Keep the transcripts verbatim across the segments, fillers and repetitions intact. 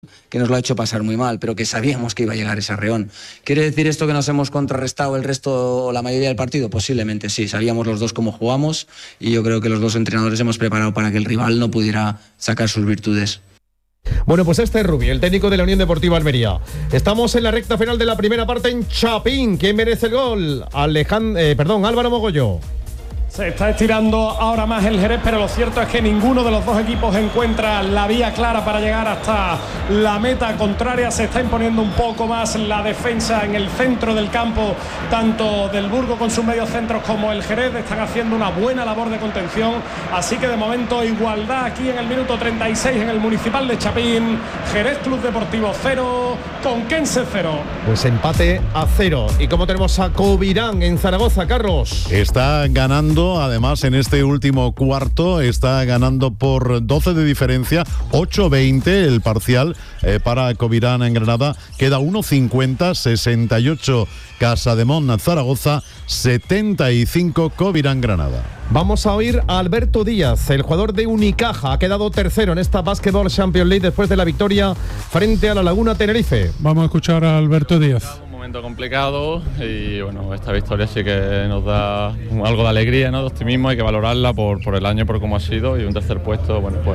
que nos lo ha hecho pasar muy mal, pero que sabíamos que iba a llegar ese arreón. ¿Quiere decir esto que nos hemos contrarrestado el resto o la mayoría del partido? Posiblemente sí, sabíamos los dos cómo jugamos y yo creo que los dos entrenadores hemos preparado para que el rival no pudiera sacar sus virtudes. Bueno, pues este es Rubi, el técnico de la Unión Deportiva Almería. Estamos en la recta final de la primera parte en Chapín. ¿Quién merece el gol? Alejandro, eh, perdón, Álvaro Mogolló. Se está estirando ahora más el Jerez, pero lo cierto es que ninguno de los dos equipos encuentra la vía clara para llegar hasta la meta contraria. Se está imponiendo un poco más la defensa en el centro del campo, tanto del Burgo con sus medios centros como el Jerez están haciendo una buena labor de contención. Así que de momento igualdad aquí en el minuto treinta y seis en el Municipal de Chapín. Jerez Club Deportivo cero, Conquense cero. Pues empate a cero. ¿Y cómo tenemos a Covirán en Zaragoza, Carlos? Está ganando. Además, en este último cuarto está ganando por doce de diferencia, ocho veinte el parcial eh, para Covirán en Granada. Queda uno cincuenta, sesenta y ocho Casademón Zaragoza, setenta y cinco Covirán Granada. Vamos a oír a Alberto Díaz, el jugador de Unicaja. Ha quedado tercero en esta Basketball Champions League después de la victoria frente a la Laguna Tenerife. Vamos a escuchar a Alberto Díaz. Momento complicado y bueno, esta victoria sí que nos da algo de alegría, ¿no? De optimismo, hay que valorarla por, por el año, por cómo ha sido, y un tercer puesto, bueno, pues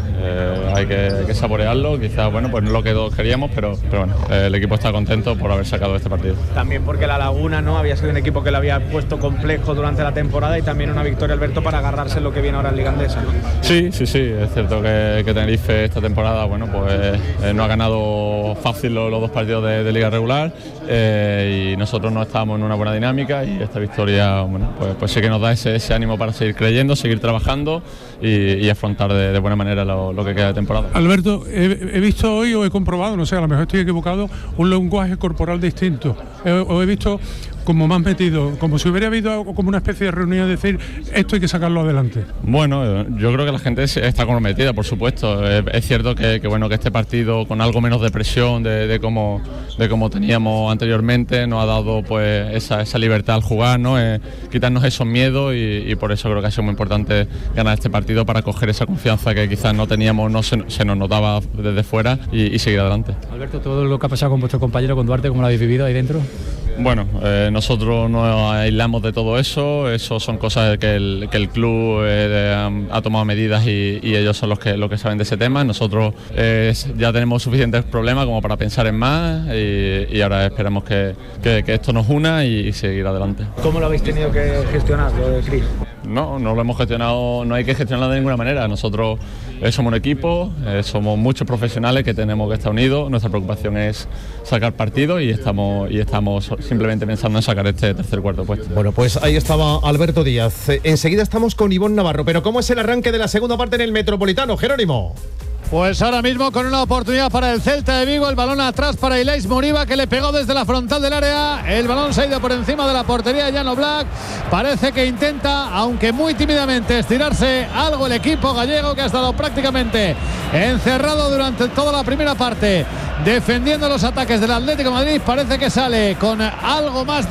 eh, hay, que, hay que saborearlo. Quizás, bueno, pues no lo que todos queríamos, pero, pero bueno, eh, el equipo está contento por haber sacado este partido. También porque la Laguna, ¿no?, había sido un equipo que le había puesto complejo durante la temporada, y también una victoria, Alberto, para agarrarse en lo que viene ahora en Liga Andesa, ¿no? Sí, sí, sí, es cierto que, que Tenerife esta temporada, bueno, pues eh, no ha ganado fácil los, los dos partidos de, de Liga regular. Eh, y nosotros no estábamos en una buena dinámica, y esta victoria, bueno, pues, pues sí que nos da ese, ese ánimo para seguir creyendo, seguir trabajando y, y afrontar de, de buena manera lo, lo que queda de temporada. Alberto, he, he visto hoy o he comprobado, no sé, a lo mejor estoy equivocado, un lenguaje corporal distinto. He, o he visto como más metido, como si hubiera habido como una especie de reunión, de decir, esto hay que sacarlo adelante. Bueno, yo creo que la gente está comprometida, por supuesto. Es, es cierto que, que bueno, que este partido, con algo menos de presión de, de como de como teníamos anteriormente, nos ha dado pues esa, esa libertad al jugar, ¿no? Eh, quitarnos esos miedos, y, y por eso creo que ha sido muy importante ganar este partido, para coger esa confianza que quizás no teníamos, no se, se nos notaba desde fuera, y, y seguir adelante. Alberto, todo lo que ha pasado con vuestro compañero, con Duarte, ¿cómo lo habéis vivido ahí dentro? Bueno, eh, nosotros nos aislamos de todo eso, eso son cosas que el, que el club eh, ha tomado medidas, y, y ellos son los que, los que saben de ese tema. Nosotros eh, ya tenemos suficientes problemas como para pensar en más, y, y ahora esperamos que, que, que esto nos una y, y seguir adelante. ¿Cómo lo habéis tenido que gestionar, lo de Cris? No, no lo hemos gestionado, no hay que gestionarlo de ninguna manera. Nosotros eh, somos un equipo, eh, somos muchos profesionales que tenemos que estar unidos. Nuestra preocupación es sacar partido, y estamos, y estamos simplemente pensando en sacar este tercer cuarto puesto. Bueno, pues ahí estaba Alberto Díaz. Enseguida estamos con Ivonne Navarro. Pero ¿cómo es el arranque de la segunda parte en el Metropolitano, Jerónimo? Pues ahora mismo con una oportunidad para el Celta de Vigo, el balón atrás para Ilais Moriba, que le pegó desde la frontal del área, el balón se ha ido por encima de la portería de Llano Black, parece que intenta, aunque muy tímidamente, estirarse algo el equipo gallego, que ha estado prácticamente encerrado durante toda la primera parte, defendiendo los ataques del Atlético de Madrid. Parece que sale con algo más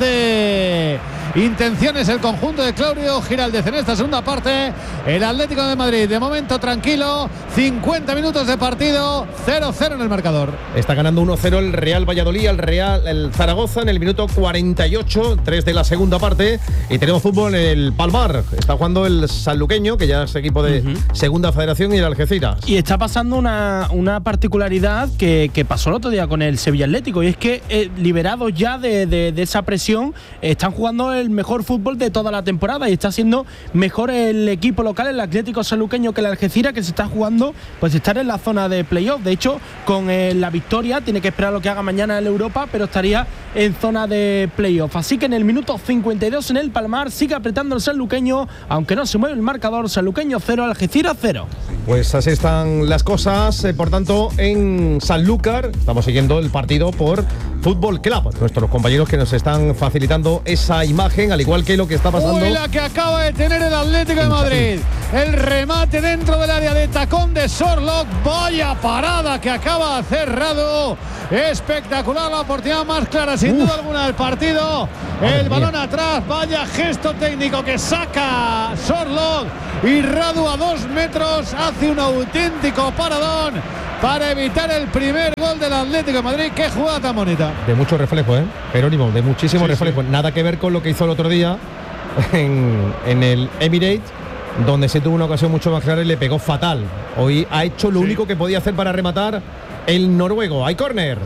de intenciones el conjunto de Claudio Giraldez en esta segunda parte. El Atlético de Madrid de momento tranquilo, cincuenta minutos de partido, cero cero en el marcador. Está ganando uno cero el Real Valladolid, el Real el Zaragoza en el minuto cuarenta y ocho, tres de la segunda parte, y tenemos fútbol en el Palmar. Está jugando el sanluqueño, que ya es equipo de uh-huh. Segunda Federación, y el Algeciras. Y está pasando una, una particularidad que, que pasó el otro día con el Sevilla Atlético, y es que eh, liberados ya de, de, de esa presión, eh, están jugando el mejor fútbol de toda la temporada, y está siendo mejor el equipo local, el Atlético Sanluqueño, que el Algeciras, que se está jugando pues estar en la zona de playoff. De hecho, con eh, la victoria tiene que esperar lo que haga mañana en Europa, pero estaría en zona de playoff. Así que en el minuto cincuenta y dos en el Palmar sigue apretando el sanluqueño, aunque no se mueve el marcador. Sanluqueño cero, Algeciras cero. Pues así están las cosas, eh, por tanto, en Sanlúcar estamos siguiendo el partido por Fútbol Club. Nuestros compañeros que nos están facilitando esa imagen, al igual que lo que está pasando. Uy, la que acaba de tener el Atlético de Madrid. El remate dentro del área de tacón de Sorlock. Vaya parada que acaba cerrado. Espectacular, la oportunidad más clara sin Uf. duda alguna del partido. Madre el balón mía. atrás, vaya gesto técnico que saca Sorlock, y Radu a dos metros hace un auténtico paradón para evitar el primer gol del Atlético de Madrid. ¡Qué jugada tan bonita! De mucho reflejo, ¿eh? Jerónimo, de muchísimo Sí, reflejo. sí. Nada que ver con lo que hizo el otro día en, en el Emirates, donde se tuvo una ocasión mucho más clara y le pegó fatal. Hoy ha hecho lo Sí. único que podía hacer para rematar el noruego. Hay córner.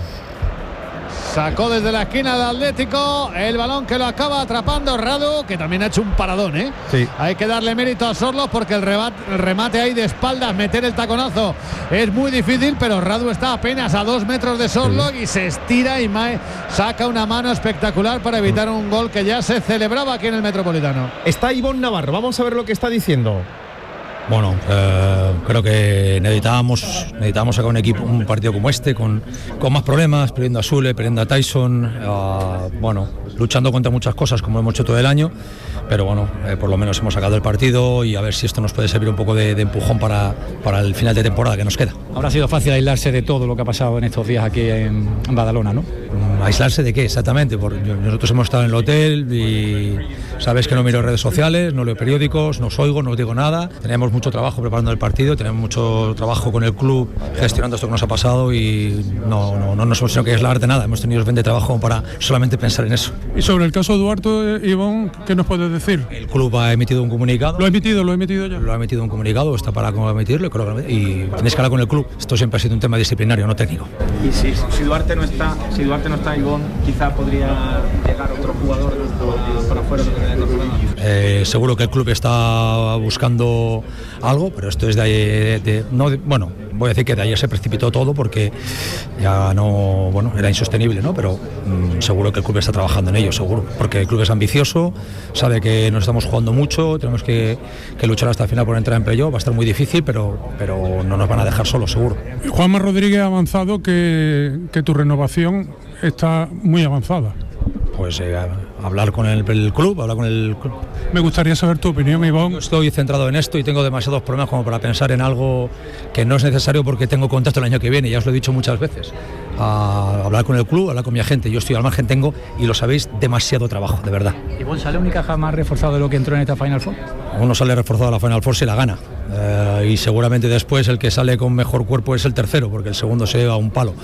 Sacó desde la esquina del Atlético el balón que lo acaba atrapando Radu, que también ha hecho un paradón, ¿eh? Sí. Hay que darle mérito a Sorlos porque el remate, el remate ahí de espaldas, meter el taconazo es muy difícil, pero Radu está apenas a dos metros de Sorlos sí. y se estira y Mae saca una mano espectacular para evitar un gol que ya se celebraba aquí en el Metropolitano. Está Ivonne Navarro, vamos a ver lo que está diciendo. Bueno, eh, creo que necesitábamos, necesitábamos sacar un equipo, un partido como este, con, con más problemas, perdiendo a Sule, perdiendo a Tyson, eh, bueno, luchando contra muchas cosas como hemos hecho todo el año, pero bueno, eh, por lo menos hemos sacado el partido y a ver si esto nos puede servir un poco de, de empujón para, para el final de temporada que nos queda. Habrá sido fácil aislarse de todo lo que ha pasado en estos días aquí en, en Badalona, ¿no? ¿Aislarse de qué exactamente? Porque nosotros hemos estado en el hotel y sabes que no miro redes sociales, no leo periódicos, no os oigo, no os digo nada. Tenemos mucho trabajo preparando el partido, tenemos mucho trabajo con el club gestionando esto que nos ha pasado y no, no, no nos hemos tenido que aislar de nada. Hemos tenido suficiente trabajo para solamente pensar en eso. Y sobre el caso Duarte, Ivonne, ¿qué nos puedes decir? El club ha emitido un comunicado. ¿Lo ha emitido? ¿Lo ha emitido ya? Lo ha emitido un comunicado, está para emitirlo creo que, y tenéis que hablar con el club. Esto siempre ha sido un tema disciplinario, no técnico. Y si, si Duarte no está, si Duarte no está, Ivonne, quizá podría llegar otro jugador para, para fuera de la temporada. Eh, seguro que el club está buscando algo, pero esto es de, de, de no, de, bueno, voy a decir que de ayer se precipitó todo porque ya no, bueno, era insostenible, ¿no? Pero mmm, seguro que el club está trabajando en ello, seguro, porque el club es ambicioso, sabe que nos estamos jugando mucho, tenemos que, que luchar hasta el final por entrar en playoff, va a estar muy difícil, pero, pero no nos van a dejar solos, seguro. Juanma Rodríguez ha avanzado que, que tu renovación está muy avanzada. Pues eh, hablar con el, el club, hablar con el club. Me gustaría saber tu opinión, Ivonne. Yo estoy centrado en esto y tengo demasiados problemas como para pensar en algo que no es necesario porque tengo contacto el año que viene, ya os lo he dicho muchas veces. A hablar con el club, hablar con mi agente. Yo estoy al margen, tengo, y lo sabéis, demasiado trabajo, de verdad. ¿Ivonne sale Unicaja más reforzado de lo que entró en esta Final Four? Uno sale reforzado a la Final Four si la gana. Eh, y seguramente después el que sale con mejor cuerpo es el tercero, porque el segundo se lleva un palo.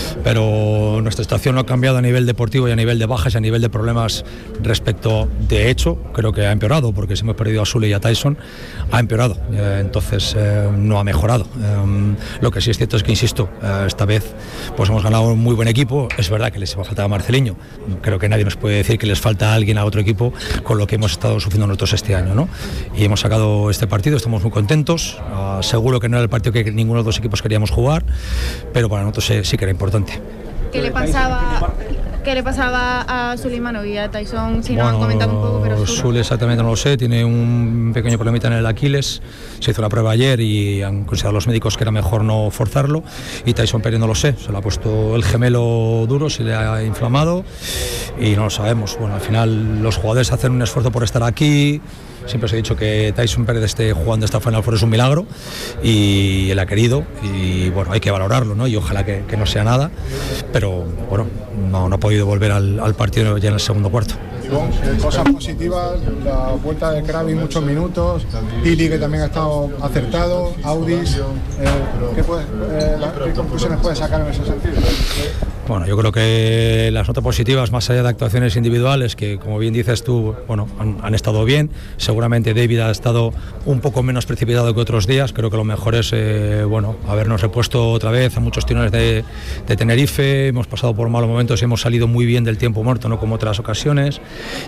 Pero nuestra situación no ha cambiado a nivel deportivo y a nivel de bajas y a nivel de problemas respecto, de hecho, creo que ha empeorado, porque si hemos perdido a Sule y a Tyson, ha empeorado. Eh, entonces eh, no ha mejorado. Eh, lo que sí es cierto es que, insisto, eh, esta vez pues hemos ganado un muy buen equipo. Es verdad que les va a faltar a Marceliño. Creo que nadie nos puede decir que les falta a alguien a otro equipo con lo que hemos estado sufriendo nosotros este año, ¿no? Y hemos sacado este partido, estamos muy contentos. Uh, seguro que no era el partido que ninguno de los dos equipos queríamos jugar, pero para nosotros sí, sí que era importante. ¿Qué le pasaba, qué le pasaba a Suleimanov y a Tyson? Si bueno, nos han comentado un poco, pero Sule exactamente no lo sé, tiene un pequeño problemita en el Aquiles, se hizo la prueba ayer y han considerado los médicos que era mejor no forzarlo, y Tyson Pérez no lo sé, se le ha puesto el gemelo duro, se le ha inflamado y no lo sabemos. Bueno, al final los jugadores hacen un esfuerzo por estar aquí. Siempre os he dicho que Tyson Pérez esté jugando esta Final Four es un milagro y él ha querido y bueno, hay que valorarlo, ¿no? Y ojalá que, que no sea nada, pero bueno, no, no ha podido volver al, al partido ya en el segundo cuarto. Cosas positivas, la vuelta de Krabi muchos minutos, Pili que también ha estado acertado, Audis, eh, ¿qué, puede, eh, la, ¿qué conclusiones puedes sacar en ese sentido? Bueno, yo creo que las notas positivas, más allá de actuaciones individuales, que como bien dices tú, bueno, han, han estado bien. Seguramente David ha estado un poco menos precipitado que otros días. Creo que lo mejor es, eh, bueno, habernos repuesto otra vez a muchos tirones de, de Tenerife. Hemos pasado por malos momentos y hemos salido muy bien del tiempo muerto, no como otras ocasiones.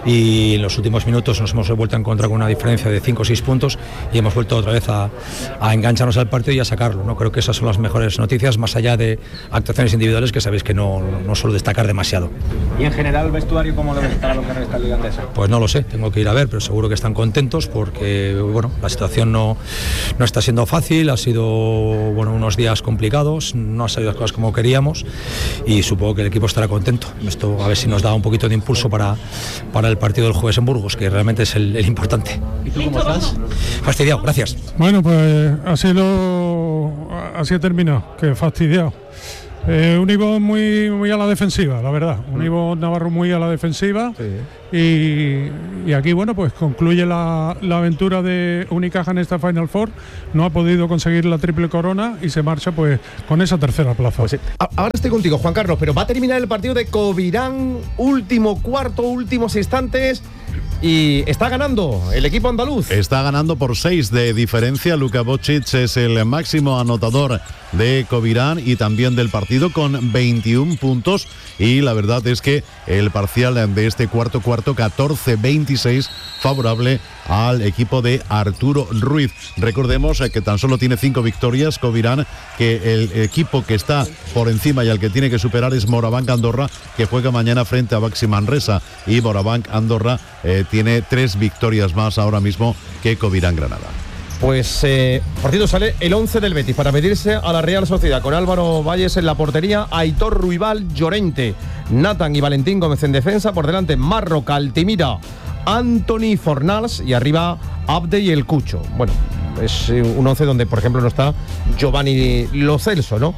Y en los últimos minutos nos hemos vuelto a encontrar con una diferencia de cinco o seis puntos y hemos vuelto otra vez a, a engancharnos al partido y a sacarlo, ¿no? Creo que esas son las mejores noticias, más allá de actuaciones individuales que sabéis que no, no suelo destacar demasiado. ¿Y en general el vestuario cómo lo ves para lo que resta Liga Andesa? Pues no lo sé, tengo que ir a ver, pero seguro que están contentos porque bueno, la situación no, no está siendo fácil, ha sido bueno, unos días complicados, no han salido las cosas como queríamos y supongo que el equipo estará contento. Esto a ver si nos da un poquito de impulso para, para el partido del jueves en Burgos, que realmente es el, el importante. ¿Y tú cómo estás? Fastidiado, gracias. Bueno, pues así lo así ha terminado, que fastidiado. Eh, un Ivón muy, muy a la defensiva, la verdad. Un Ivón Navarro muy a la defensiva. Sí. Y, y aquí, bueno, pues concluye la, la aventura de Unicaja en esta Final Four. No ha podido conseguir la triple corona y se marcha pues con esa tercera plaza. Pues sí. Ahora estoy contigo, Juan Carlos, pero va a terminar el partido de Covirán, último cuarto, últimos instantes. Y está ganando el equipo andaluz. Está ganando por seis de diferencia. Luka Bocic es el máximo anotador de Covirán y también del partido con veintiún puntos. Y la verdad es que el parcial de este cuarto cuarto, catorce veintiséis, favorable al equipo de Arturo Ruiz. Recordemos que tan solo tiene cinco victorias Covirán, que el equipo que está por encima y al que tiene que superar es Morabanc Andorra, que juega mañana frente a Baxi Manresa. Y Morabanc Andorra eh, tiene tres victorias más ahora mismo que Covirán Granada. Pues eh, partido sale el once del Betis para medirse a la Real Sociedad, con Álvaro Valles en la portería, Aitor Ruibal, Llorente, Nathan y Valentín Gómez en defensa, por delante Marro, Altimira, Anthony Fornals y arriba Abde y el Cucho. Bueno, es un once donde por ejemplo no está Giovanni Lo Celso, ¿no?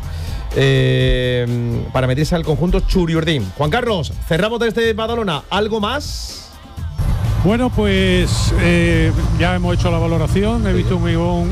Eh, para medirse al conjunto Churiurdín. Juan Carlos, cerramos desde Badalona. ¿Algo más? Bueno, pues eh, ya hemos hecho la valoración. He visto un Ivón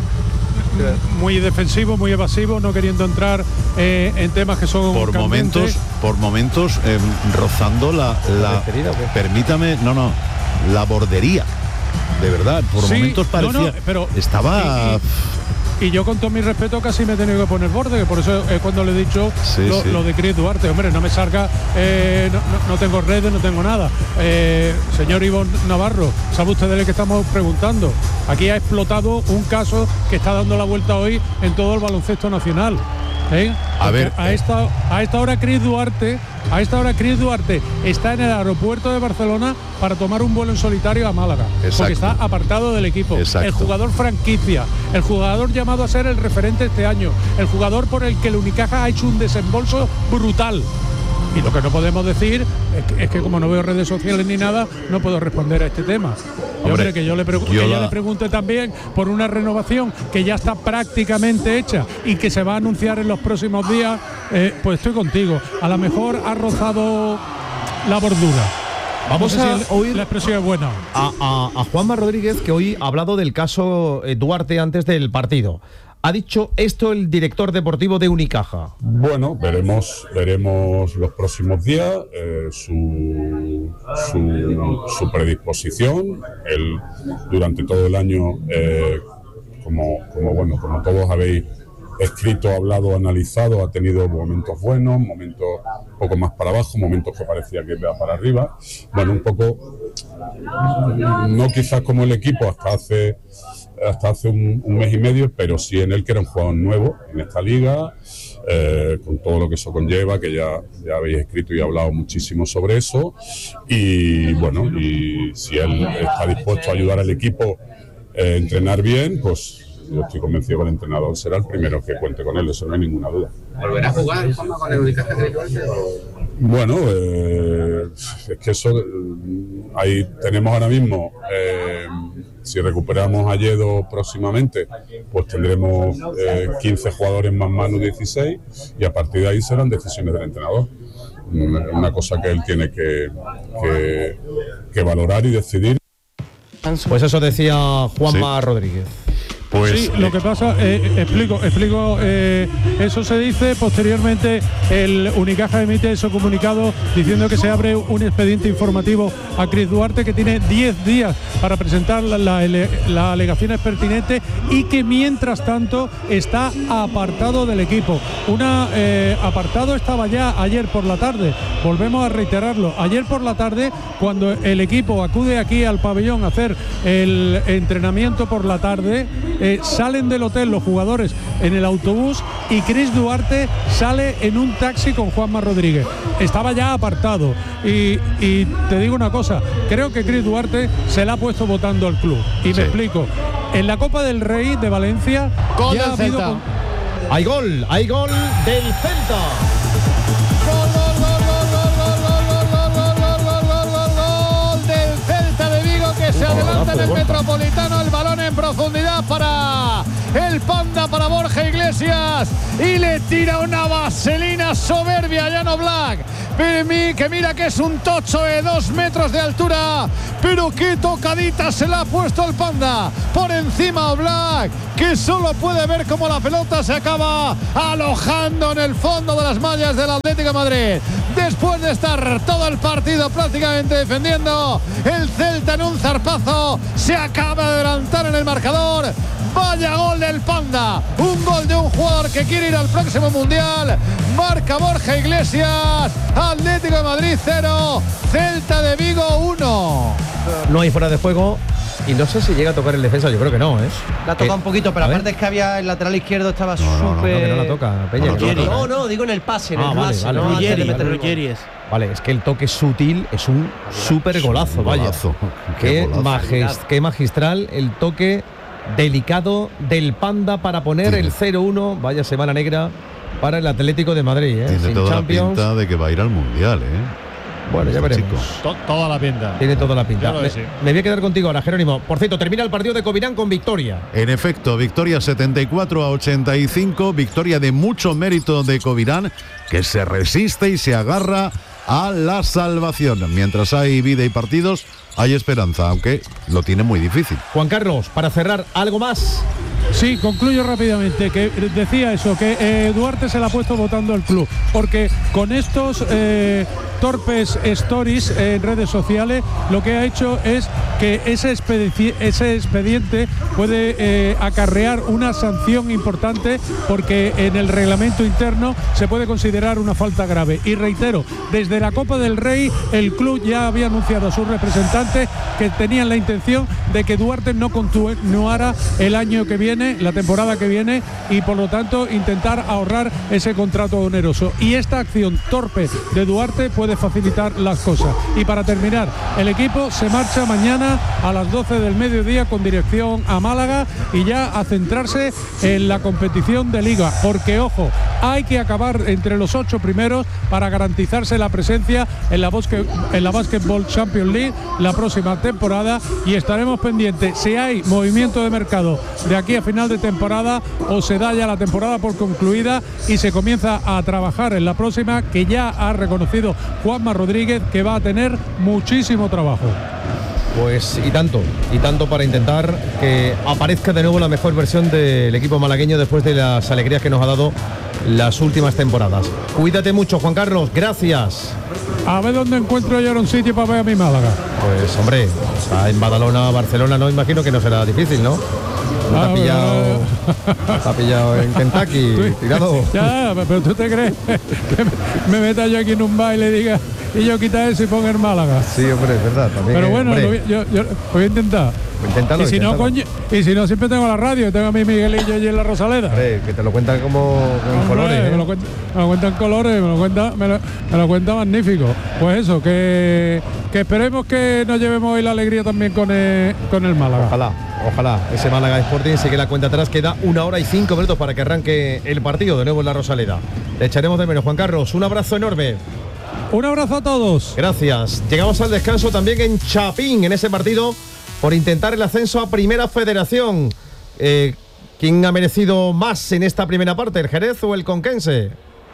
muy defensivo, muy evasivo, no queriendo entrar eh, en temas que son por candentes. momentos, por momentos eh, rozando la, la permítame, no, no, la bordería. De verdad, por sí, momentos parecía, no, no, pero estaba. Y, y, y yo con todo mi respeto casi me he tenido que poner borde, por eso es cuando le he dicho sí, lo, sí. lo de Chris Duarte. Hombre, no me salga, eh, no, no, no tengo redes, no tengo nada. Eh, señor Ivón Navarro, ¿sabe usted de lo que estamos preguntando? Aquí ha explotado un caso que está dando la vuelta hoy en todo el baloncesto nacional. ¿Eh? A ver, a esta, a esta hora Chris Duarte, a esta hora Chris Duarte está en el aeropuerto de Barcelona para tomar un vuelo en solitario a Málaga, exacto, porque está apartado del equipo. Exacto. El jugador franquicia, el jugador llamado a ser el referente este año, el jugador por el que el Unicaja ha hecho un desembolso brutal. Y lo que no podemos decir es que, es que como no veo redes sociales ni nada, no puedo responder a este tema. Y hombre, hombre, que yo, le, pregu- yo, que la... yo le pregunte también por una renovación que ya está prácticamente hecha y que se va a anunciar en los próximos días, eh, pues estoy contigo. A lo mejor ha rozado la bordura. Vamos no sé a si oír la expresión es buena. A, a, a Juanma Rodríguez, que hoy ha hablado del caso eh, Duarte antes del partido. Ha dicho esto el director deportivo de Unicaja. Bueno, veremos veremos los próximos días eh, su, su, su predisposición. Él durante todo el año, eh, como, como, bueno, como todos habéis escrito, hablado, analizado, ha tenido momentos buenos, momentos un poco más para abajo, momentos que parecía que iba para arriba. Bueno, un poco, no quizás como el equipo hasta hace... hasta hace un, un mes y medio, pero sí en él, que era un jugador nuevo en esta liga, eh, con todo lo que eso conlleva, que ya, ya habéis escrito y hablado muchísimo sobre eso. Y bueno, y si él está dispuesto a ayudar al equipo a eh, entrenar bien, pues yo estoy convencido que el entrenador será el primero que cuente con él, eso no hay ninguna duda. ¿Volverá a jugar con el Unicaja? Bueno, eh, es que eso, ahí tenemos ahora mismo, eh, si recuperamos a Yedo próximamente, pues tendremos eh, quince jugadores más Manu dieciséis, y a partir de ahí serán decisiones del entrenador. Una cosa que él tiene que, que, que valorar y decidir. Pues eso decía Juanma sí. Rodríguez. Pues, sí, lo que pasa, eh, explico, explico, eh, eso se dice, posteriormente el Unicaja emite ese comunicado diciendo que se abre un expediente informativo a Chris Duarte, que tiene diez días para presentar las la, la alegaciones pertinentes y que mientras tanto está apartado del equipo. Una eh, apartado estaba ya ayer por la tarde, volvemos a reiterarlo, ayer por la tarde, cuando el equipo acude aquí al pabellón a hacer el entrenamiento por la tarde, Eh, salen del hotel los jugadores en el autobús y Chris Duarte sale en un taxi con Juanma Rodríguez. Estaba ya apartado y, y te digo una cosa, creo que Chris Duarte se la ha puesto votando al club. Y sí. me explico. En la Copa del Rey de Valencia gol ya del ha habido Celta. Con... Hay gol, hay gol del Celta. Gol, gol, gol, gol, gol, gol, gol, gol, gol, gol del Celta de Vigo, que se adelanta en el Metropolitano. El balón en profundidad para el Panda, para Borja Iglesias. Iglesias y le tira una vaselina soberbia a Jan Oblak, que mira que es un tocho de dos metros de altura, pero qué tocadita se la ha puesto el Panda por encima Oblak, que solo puede ver cómo la pelota se acaba alojando en el fondo de las mallas del Atlético de Madrid. Después de estar todo el partido prácticamente defendiendo, el Celta en un zarpazo se acaba de adelantar en el marcador. Vaya gol del Panda, un gol de un jugador que quiere ir al próximo Mundial. Marca Borja Iglesias. Atlético de Madrid cero, Celta de Vigo uno. No hay fuera de juego y no sé si llega a tocar el defensa, yo creo que no, ¿eh? La toca ¿Qué? un poquito, pero aparte es que había el lateral izquierdo estaba súper. No, no, no, que no la toca, Peña. No, que no, no, no, digo en el pase, en Ah, el vale, pase, vale. no, antes de meter el Ruggeri gol. es. Vale, es que el toque sutil es un súper golazo, vaya. Golazo. Qué, Qué golazo. magis- qué magistral el toque delicado del Panda para poner el cero uno. Vaya semana negra para el Atlético de Madrid, ¿eh? Tiene Sin toda Champions. la pinta de que va a ir al Mundial, ¿eh? Bueno, ya Este veremos. chico. To- toda la pinta. Tiene toda la pinta. Ya lo Me, es, sí. me voy a quedar contigo ahora, Jerónimo. Por cierto, termina el partido de Covirán con victoria. En efecto, victoria setenta y cuatro a ochenta y cinco, victoria de mucho mérito de Covirán, que se resiste y se agarra a la salvación. Mientras hay vida y partidos, hay esperanza, aunque lo tiene muy difícil. Juan Carlos, para cerrar, ¿algo más? Sí, concluyo rápidamente, que decía eso, que eh, Duarte se la ha puesto votando al club, porque con estos eh, torpes stories en redes sociales, lo que ha hecho es que ese, expedi- ese expediente puede eh, acarrear una sanción importante, porque en el reglamento interno se puede considerar una falta grave. Y reitero, desde la Copa del Rey, el club ya había anunciado a sus representantes que tenían la intención de que Duarte no continuara el año que viene, la temporada que viene, y por lo tanto intentar ahorrar ese contrato oneroso. Y esta acción torpe de Duarte puede facilitar las cosas. Y para terminar, el equipo se marcha mañana a las doce del mediodía con dirección a Málaga y ya a centrarse en la competición de Liga, porque ojo, hay que acabar entre los ocho primeros para garantizarse la presencia en la, bosque, en la Basketball Champions League la próxima temporada, y estaremos pendientes si hay movimiento de mercado de aquí a final de temporada o se da ya la temporada por concluida y se comienza a trabajar en la próxima, que ya ha reconocido Juanma Rodríguez que va a tener muchísimo trabajo. Pues y tanto, y tanto para intentar que aparezca de nuevo la mejor versión del equipo malagueño después de las alegrías que nos ha dado las últimas temporadas. Cuídate mucho, Juan Carlos, gracias. A ver dónde encuentro yo ahora un sitio para ver a mi Málaga. Pues hombre, está en Badalona, Barcelona, no imagino que no será difícil, ¿no? ¿No te ha Ah, pillado, te ha pillado en Kentucky, Tú- tirado? Ya, pero tú te crees que me, me meta yo aquí en un baile y diga y yo quita eso y ponga el Málaga. Sí, hombre, es verdad. También, Pero eh, bueno, hombre, lo voy- yo, yo lo voy a intentar. inténtalo, y si no, inténtalo. coño, y si no, siempre tengo la radio, tengo a mi Miguelillo allí en la Rosaleda. Hombre, que te lo cuentan como en Hombre, colores, me, ¿eh? lo cuenta, me lo cuenta en colores, me lo cuenta, me lo, me lo cuenta magnífico. Pues eso, que, que esperemos que nos llevemos hoy la alegría también con el, con el Málaga. Ojalá, ojalá. Ese Málaga Sporting sigue la cuenta atrás. Queda una hora y cinco minutos para que arranque el partido de nuevo en la Rosaleda. Le echaremos de menos, Juan Carlos. Un abrazo enorme. Un abrazo a todos. Gracias. Llegamos al descanso también en Chapín, en ese partido por intentar el ascenso a Primera Federación. Eh, ¿Quién ha merecido más en esta primera parte, el Jerez o el Conquense?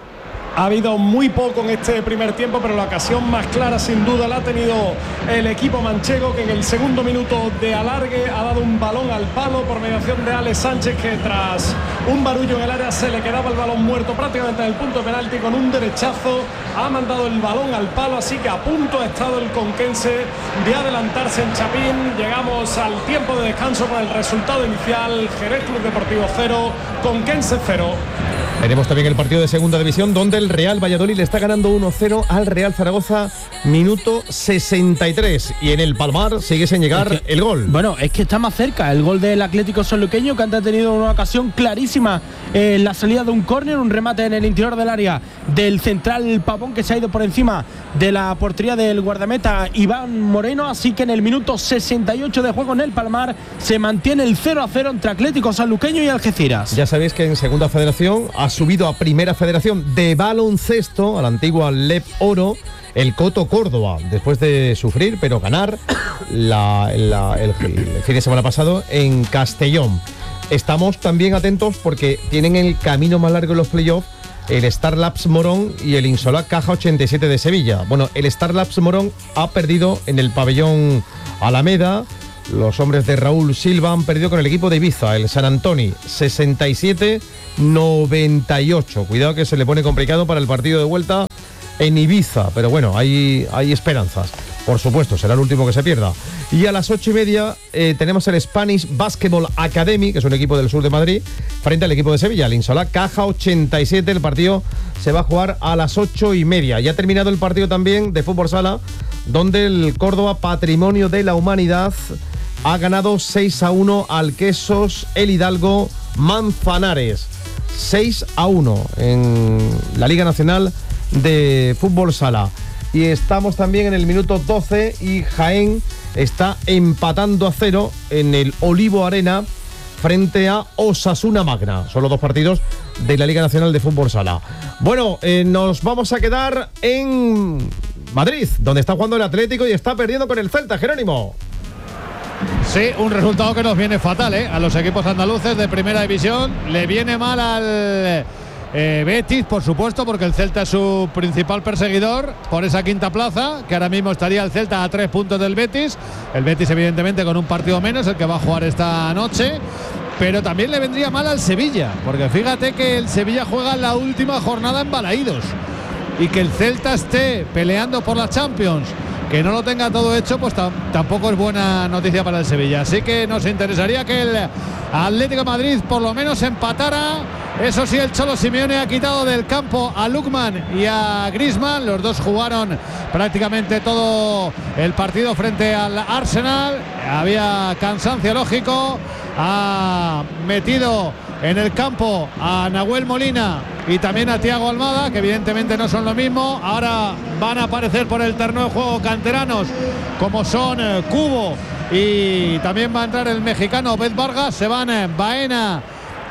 Ha habido muy poco en este primer tiempo, pero la ocasión más clara sin duda la ha tenido el equipo manchego, que en el segundo minuto de alargue ha dado un balón al palo por mediación de Alex Sánchez, que tras un barullo en el área se le quedaba el balón muerto prácticamente en el punto de penalti. Con un derechazo ha mandado el balón al palo, así que a punto ha estado el Conquense de adelantarse en Chapín. Llegamos al tiempo de descanso con el resultado inicial: Jerez Club Deportivo cero, Conquense cero. Tenemos también el partido de segunda división, donde el Real Valladolid le está ganando uno cero al Real Zaragoza, minuto sesenta y tres. Y en el Palmar sigue sin llegar Es que- el gol. Bueno, es que está más cerca el gol del Atlético Sanluqueño, que antes ha tenido una ocasión clarísima en la salida de un córner, un remate en el interior del área del central Pavón, que se ha ido por encima de la portería del guardameta Iván Moreno. Así que en el minuto sesenta y ocho de juego en el Palmar se mantiene el cero a cero entre Atlético Sanluqueño y Algeciras. Ya sabéis que en Segunda Federación ha subido a Primera Federación de baloncesto, a la antigua Lep Oro, el Coto Córdoba, después de sufrir, pero ganar la, la- el, el fin de semana pasado en Castellón. estamos también atentos porque tienen el camino más largo en los playoffs el Star Labs Morón y el Insolac Caja ochenta y siete de Sevilla. Bueno, el Star Labs Morón ha perdido en el pabellón Alameda. Los hombres de Raúl Silva han perdido con el equipo de Ibiza, el San Antoni, sesenta y siete noventa y ocho. Cuidado que se le pone complicado para el partido de vuelta en Ibiza, pero bueno, hay, hay esperanzas. Por supuesto, será el último que se pierda. Y a las ocho y media eh, tenemos el Spanish Basketball Academy, que es un equipo del sur de Madrid, frente al equipo de Sevilla, el Insolac Caja ochenta y siete. El partido se va a jugar a las ocho y media. Ya ha terminado el partido también de fútbol sala, donde el Córdoba Patrimonio de la Humanidad ha ganado seis a uno al Quesos El Hidalgo Manzanares. seis a uno en la Liga Nacional de Fútbol Sala. Y estamos también en el minuto doce y Jaén está empatando a cero en el Olivo Arena frente a Osasuna Magna. Son los dos partidos de la Liga Nacional de Fútbol Sala. Bueno, eh, nos vamos a quedar en Madrid, donde está jugando el Atlético y está perdiendo con el Celta, Jerónimo. Sí, un resultado que nos viene fatal, ¿eh? A los equipos andaluces de primera división. Le viene mal al eh, Betis, por supuesto, porque el Celta es su principal perseguidor por esa quinta plaza, que ahora mismo estaría el Celta a tres puntos del Betis. El Betis, evidentemente, con un partido menos, el que va a jugar esta noche. Pero también le vendría mal al Sevilla, porque fíjate que el Sevilla juega la última jornada en Balaídos. Y que el Celta esté peleando por la Champions, que no lo tenga todo hecho, pues tam- tampoco es buena noticia para el Sevilla. Así que nos interesaría que el Atlético de Madrid por lo menos empatara. Eso sí, el Cholo Simeone ha quitado del campo a Lookman y a Griezmann. Los dos jugaron prácticamente todo el partido frente al Arsenal. Había cansancio lógico. Ha metido en el campo a Nahuel Molina y también a Thiago Almada, que evidentemente no son lo mismo. Ahora van a aparecer por el terreno de juego canteranos como son eh, Cubo, y también va a entrar el mexicano Obed Vargas. Se van eh, Baena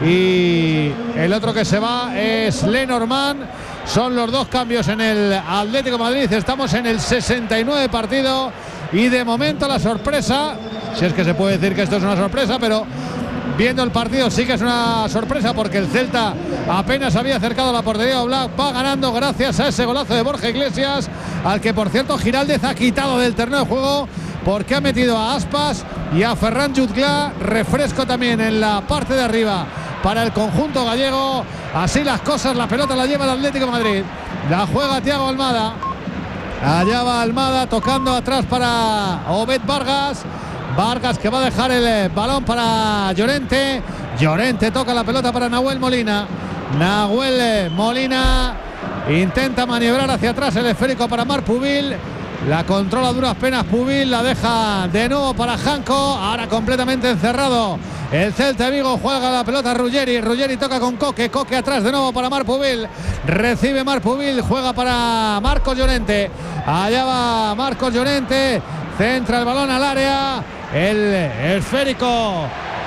y el otro que se va es Lenormand. Son los dos cambios en el Atlético de Madrid. Estamos en el sesenta y nueve partido y de momento la sorpresa, si es que se puede decir que esto es una sorpresa, pero viendo el partido sí que es una sorpresa, porque el Celta apenas había acercado a la portería de Oblak. Va ganando gracias a ese golazo de Borja Iglesias, al que por cierto Giraldez ha quitado del terreno de juego porque ha metido a Aspas y a Ferran Jutgla. Refresco también en la parte de arriba para el conjunto gallego. Así las cosas, la pelota la lleva el Atlético de Madrid, la juega Thiago Almada. Allá va Almada tocando atrás para Obed Vargas. Vargas que va a dejar el balón para Llorente. Llorente toca la pelota para Nahuel Molina. Nahuel Molina intenta maniobrar hacia atrás el esférico para Marc Pubil. La controla a duras penas Pubil, la deja de nuevo para Janko. Ahora completamente encerrado el Celta de Vigo, juega la pelota Ruggeri. Ruggeri toca con Coque. Coque atrás de nuevo para Marc Pubil. Recibe Marc Pubil, juega para Marcos Llorente. Allá va Marcos Llorente. Centra el balón al área. El esférico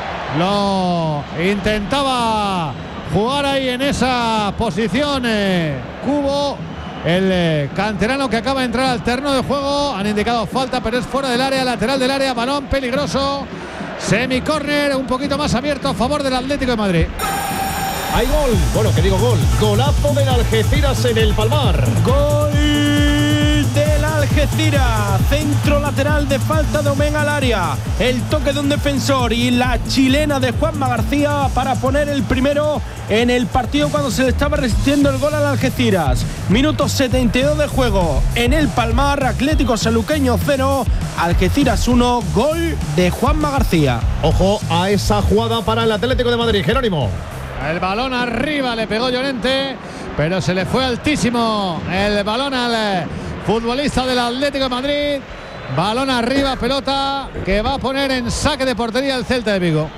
lo intentaba jugar ahí en esa posición eh, Cubo, el eh, canterano que acaba de entrar al terreno de juego. Han indicado falta, pero es fuera del área, lateral del área, balón peligroso, semicórner un poquito más abierto a favor del Atlético de Madrid. Hay gol, bueno, que digo gol, golazo del Algeciras en el Palmar. Gol del Algeciras, centro lateral de falta de Omen al área, el toque de un defensor y la chilena de Juanma García para poner el primero en el partido cuando se le estaba resistiendo el gol al Algeciras. Minuto setenta y dos de juego en el Palmar. Atlético Sanluqueño cero, Algeciras uno, gol de Juanma García. Ojo a esa jugada para el Atlético de Madrid, Jerónimo. El balón arriba, le pegó Llorente, pero se le fue altísimo el balón al futbolista del Atlético de Madrid. Balón arriba, pelota que va a poner en saque de portería el Celta de Vigo.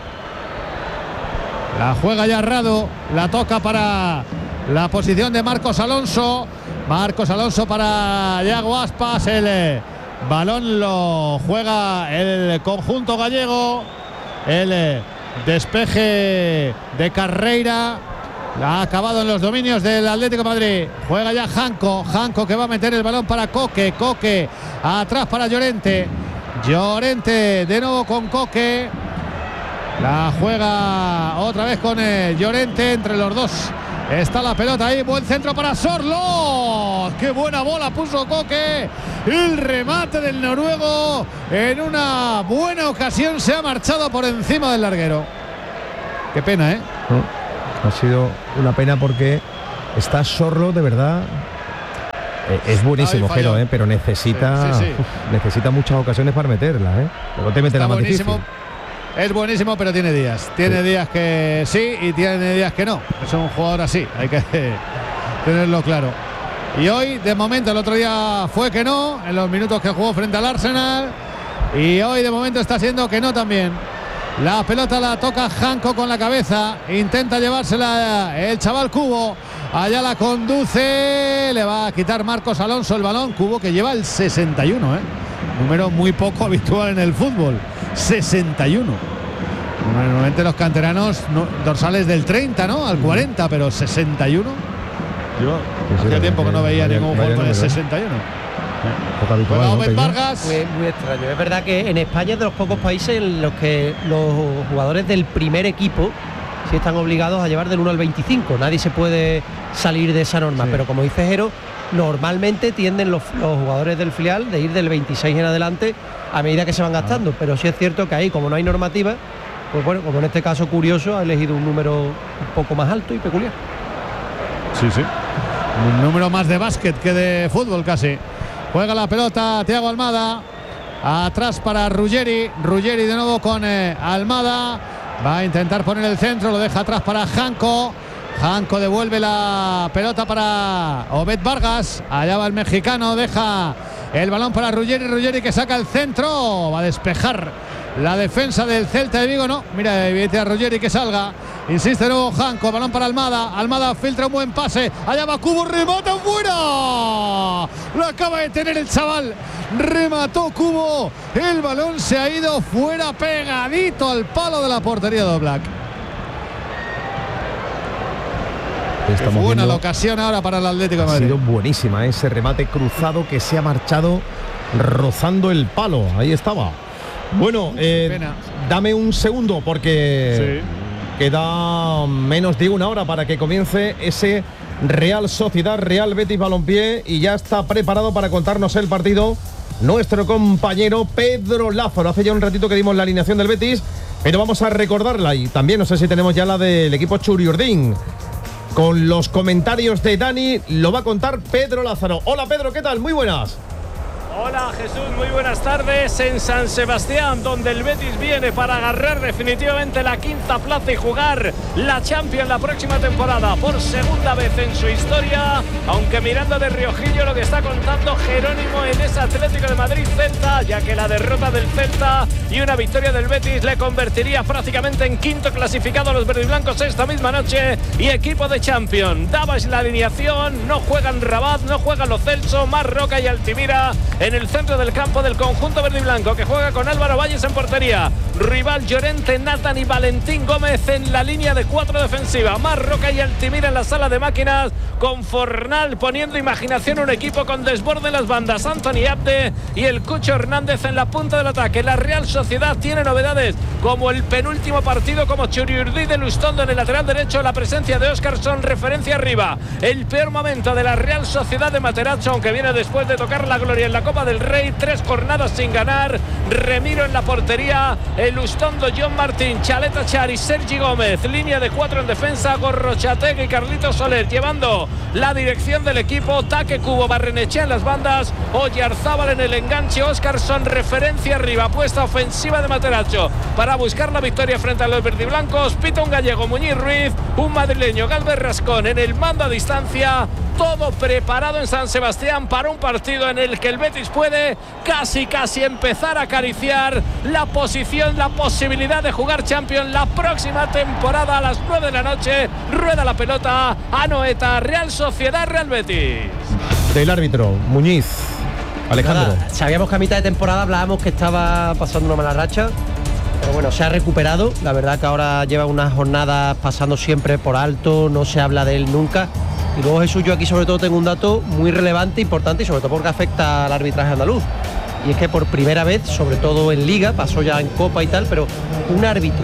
La juega ya Rado, la toca para la posición de Marcos Alonso. Marcos Alonso para Yago Aspas. El balón lo juega el conjunto gallego. El despeje de Carreira ha acabado en los dominios del Atlético de Madrid. Juega ya Janko. Janko que va a meter el balón para Coque. Coque atrás para Llorente. Llorente de nuevo con Coque. La juega otra vez con eh, Llorente, entre los dos está la pelota ahí, buen centro para Sorloth, qué buena bola puso Koke, el remate del noruego en una buena ocasión, se ha marchado por encima del larguero. Qué pena, ¿eh? No, ha sido una pena porque está Sorloth de verdad. Eh, es buenísimo, Jero, eh, pero necesita sí, sí, sí. Uf, necesita muchas ocasiones para meterla, ¿eh? Luego te mete la más difícil. Es buenísimo, pero tiene días. Tiene sí. días que sí y tiene días que no. Es un jugador así, hay que tenerlo claro. Y hoy, de momento, el otro día fue que no, en los minutos que jugó frente al Arsenal. Y hoy, de momento, está siendo que no también. La pelota la toca Janko con la cabeza. Intenta llevársela el chaval Cubo. Allá la conduce. Le va a quitar Marcos Alonso el balón. Cubo que lleva el sesenta y uno, ¿eh? Número muy poco habitual en el fútbol. sesenta y uno. Normalmente los canteranos no, dorsales del treinta, ¿no? Al cuarenta, pero sesenta y uno. Yo sí, hacía sí, tiempo que no veía vaya, ningún gol con el sesenta y uno. Bueno, Obed Vargas. Muy, muy extraño. Es verdad que en España es de los pocos países en los que los jugadores del primer equipo sí están obligados a llevar del uno al veinticinco. Nadie se puede salir de esa norma, sí. Pero como dice Jero, normalmente tienden los, los jugadores del filial de ir del veintiséis en adelante a medida que se van gastando, ah. Pero sí es cierto que ahí, como no hay normativa, pues bueno, como en este caso curioso, ha elegido un número un poco más alto y peculiar. Sí, sí. Un número más de básquet que de fútbol casi. Juega la pelota Thiago Almada. Atrás para Ruggeri. Ruggeri de nuevo con eh, Almada. Va a intentar poner el centro, lo deja atrás para Janko. Janko devuelve la pelota para Obed Vargas. Allá va el mexicano, deja el balón para Ruggeri. Ruggeri que saca el centro. Va a despejar la defensa del Celta de Vigo. No, mira, evite a Ruggeri que salga. Insiste luego Janko, balón para Almada. Almada filtra un buen pase. Allá va Cubo, remata fuera. Lo acaba de tener el chaval. Remató Cubo. El balón se ha ido fuera, pegadito al palo de la portería de Oblak. Estamos buena viendo, la ocasión ahora para el Atlético de Madrid. Ha sido buenísima ese remate cruzado que se ha marchado rozando el palo. Ahí estaba. Bueno, eh, dame un segundo porque sí. Queda menos de una hora para que comience ese Real Sociedad Real Betis Balompié y ya está preparado para contarnos el partido nuestro compañero Pedro Lázaro. Hace ya un ratito que dimos la alineación del Betis, pero vamos a recordarla y también no sé si tenemos ya la del equipo Churiurdin. Con los comentarios de Dani lo va a contar Pedro Lázaro. Hola Pedro, ¿qué tal? Muy buenas. Hola Jesús, muy buenas tardes en San Sebastián, donde el Betis viene para agarrar definitivamente la quinta plaza y jugar la Champions la próxima temporada por segunda vez en su historia, aunque mirando de Riojillo lo que está contando Jerónimo en ese Atlético de Madrid Celta, ya que la derrota del Celta y una victoria del Betis le convertiría prácticamente en quinto clasificado a los verdiblancos esta misma noche y equipo de Champions. Dabais la alineación, no juegan Rabat, no juegan Lo Celso, Marroca y Altimira en el centro del campo del conjunto verde y blanco, que juega con Álvaro Valles en portería, rival Llorente, Nathan y Valentín Gómez en la línea de cuatro defensiva, Marroca y Altimira en la sala de máquinas, con Fornal poniendo imaginación, un equipo con desborde en las bandas, Anthony Abde y el Cucho Hernández en la punta del ataque. La Real Sociedad tiene novedades como el penúltimo partido, como Churiurdí de Lustondo en el lateral derecho, la presencia de Óscarson, referencia arriba. El peor momento de la Real Sociedad de Materazzo, aunque viene después de tocar la gloria en la Copa del Rey, tres jornadas sin ganar. Remiro en la portería, el Lustondo, John Martín, Chaleta Char y Sergi Gómez, línea de cuatro en defensa, Gorrochateg y Carlitos Soler llevando la dirección del equipo, Taque Cubo, Barrenechea en las bandas, Oyarzábal en el enganche, Óscarson referencia arriba, apuesta ofensiva de Materazzo para buscar la victoria frente a los verdiblancos, pita un gallego, Muñiz Ruiz, un madrileño, Galvez Rascón en el mando a distancia. Todo preparado en San Sebastián para un partido en el que el Betis puede casi casi empezar a acariciar la posición, la posibilidad de jugar Champions la próxima temporada a las nueve de la noche. Rueda la pelota, Anoeta, Real Sociedad, Real Betis. Del árbitro, Muñiz, Alejandro. Nada, sabíamos que a mitad de temporada hablábamos que estaba pasando una mala racha, pero bueno, se ha recuperado. La verdad que ahora lleva unas jornadas pasando siempre por alto, no se habla de él nunca. Y luego Jesús, yo aquí sobre todo tengo un dato muy relevante, importante y sobre todo porque afecta al arbitraje andaluz. Y es que por primera vez, sobre todo en Liga, pasó ya en Copa y tal, pero un árbitro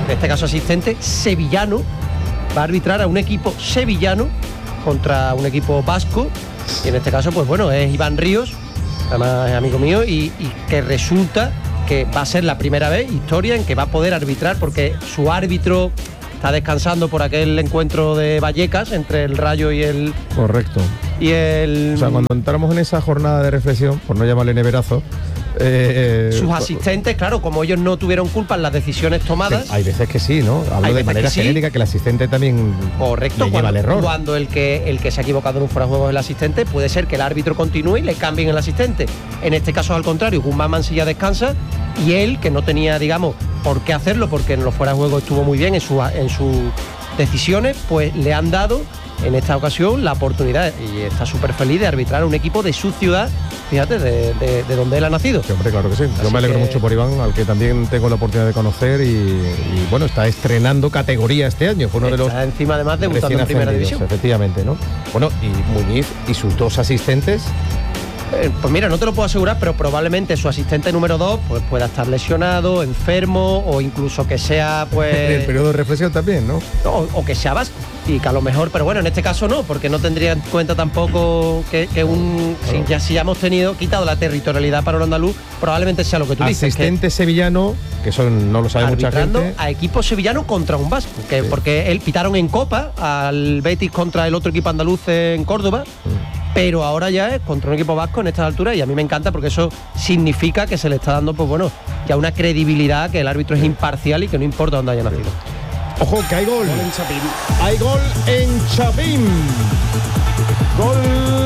en este caso asistente, sevillano, va a arbitrar a un equipo sevillano contra un equipo vasco, y en este caso, pues bueno, es Iván Ríos, además es amigo mío, y, y que resulta que va a ser la primera vez, historia, en que va a poder arbitrar, porque su árbitro está descansando por aquel encuentro de Vallecas entre el Rayo y el... Correcto. Y el... O sea, cuando entramos en esa jornada de reflexión, por no llamarle neverazo, eh, sus asistentes, claro, como ellos no tuvieron culpa en las decisiones tomadas. Hay veces que sí, ¿no? Hablo de manera que genérica, sí, que el asistente también correcto, le cuando, lleva el error. Cuando el que, el que se ha equivocado en un fuera de juego es el asistente, puede ser que el árbitro continúe y le cambien el asistente. En este caso, al contrario, Guzmán Mansilla descansa y él, que no tenía, digamos, por qué hacerlo, porque en los fuera de juego estuvo muy bien en, su, en sus decisiones, pues le han dado en esta ocasión la oportunidad, y está súper feliz, de arbitrar a un equipo de su ciudad, fíjate, de, de, de donde él ha nacido. Sí, hombre, claro que sí. Yo Así me alegro que... mucho por Iván, al que también tengo la oportunidad de conocer, y, y bueno, está estrenando categoría este año. Fue uno está de los encima, además, debutando en primera división. Efectivamente, ¿no? Bueno, y Muñiz y sus dos asistentes. Eh, pues mira, no te lo puedo asegurar, pero probablemente su asistente número dos pues pueda estar lesionado, enfermo, o incluso que sea, pues... En el periodo de reflexión también, ¿no? O, o que sea vasco, y que a lo mejor, pero bueno, en este caso no, porque no tendría en cuenta tampoco que, que un... Si ya, si ya hemos tenido, quitado la territorialidad para el andaluz, probablemente sea lo que tú dices. Asistente que sevillano, que eso no lo sabe mucha gente. A equipo sevillano contra un vasco, que sí, porque él pitaron en Copa al Betis contra el otro equipo andaluz en Córdoba. Sí. Pero ahora ya es contra un equipo vasco en estas alturas, y a mí me encanta porque eso significa que se le está dando, pues bueno, ya una credibilidad, que el árbitro es imparcial y que no importa dónde haya nacido. Ojo, que hay gol. Gol en Chapín. Hay gol en Chapín. Gol